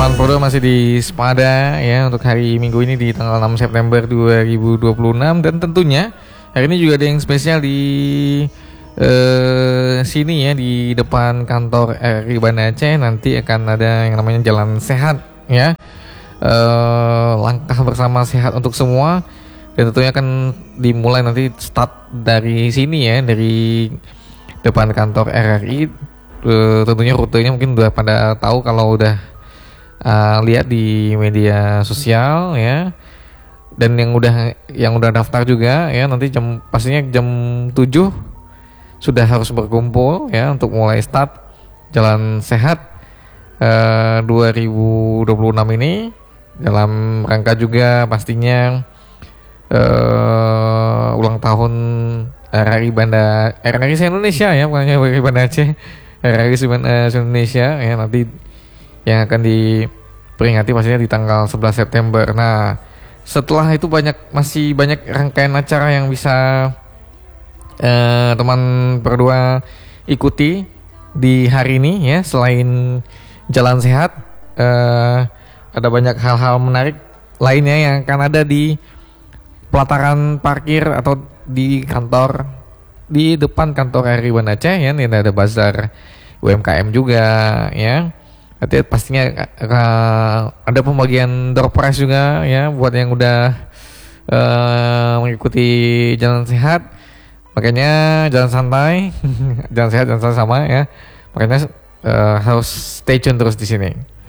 Prodo masih di Sepada ya untuk hari Minggu ini di tanggal 6 September 2026, dan tentunya hari ini juga ada yang spesial di sini ya, di depan kantor RRI Banda Aceh. Nanti akan ada yang namanya Jalan Sehat ya, langkah bersama sehat untuk semua, dan tentunya akan dimulai nanti start dari sini ya, dari depan kantor RRI. Tentunya rutenya mungkin udah pada tahu kalau udah lihat di media sosial ya, dan yang udah daftar juga ya, nanti pastinya jam 7 sudah harus berkumpul ya untuk mulai start Jalan Sehat 2026 ini, dalam rangka juga pastinya ulang tahun RRI Indonesia ya, bukannya RRI Banda Aceh, RRI Indonesia ya, nanti yang akan diperingati pastinya di tanggal 11 September. Nah, setelah itu masih banyak rangkaian acara yang bisa teman berdua ikuti di hari ini ya. Selain Jalan Sehat, ada banyak hal-hal menarik lainnya yang akan ada di pelataran parkir atau di depan kantor RRI Banda Aceh ya. Ini ada bazar UMKM juga ya. Nanti pastinya ada pembagian door prize juga ya buat yang udah mengikuti Jalan Sehat. Makanya jangan santai, jangan sehat, jangan sama ya. Makanya harus stay tune terus di sini.